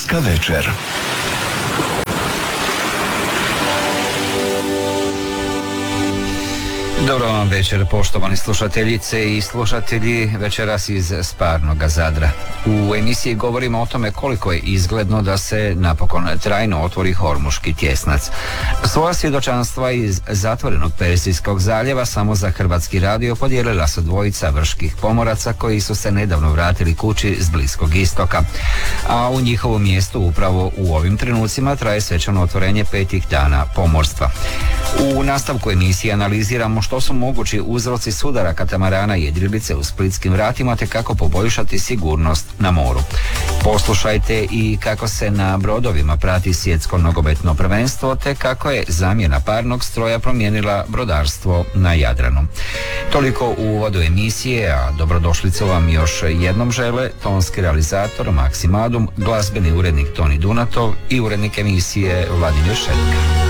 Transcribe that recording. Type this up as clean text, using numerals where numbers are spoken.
Hrvatska večer. Dobro vam večer, poštovani slušateljice i slušatelji, večeras iz Sparnoga Zadra. U emisiji govorimo o tome koliko je izgledno da se napokon trajno otvori Hormuški tjesnac. Svoja svjedočanstva iz zatvorenog Persijskog zaljeva samo za Hrvatski radio podijelila su dvojica vrških pomoraca koji su se nedavno vratili kući s Bliskog istoka. A u njihovom mjestu upravo u ovim trenucima traje svečano otvorenje 5 dana pomorstva. U nastavku emisije analiziramo što su mogući uzroci sudara katamarana jedrilice u splitskim vratima te kako poboljšati sigurnost na moru. Poslušajte i kako se na brodovima prati svjetsko nogometno prvenstvo te kako je zamjena parnog stroja promijenila brodarstvo na Jadranu. Toliko u uvodu emisije, a dobrodošlicu vam još jednom žele tonski realizator Maksim Adum, glazbeni urednik Toni Dunatov i urednik emisije Vladimir Šetka.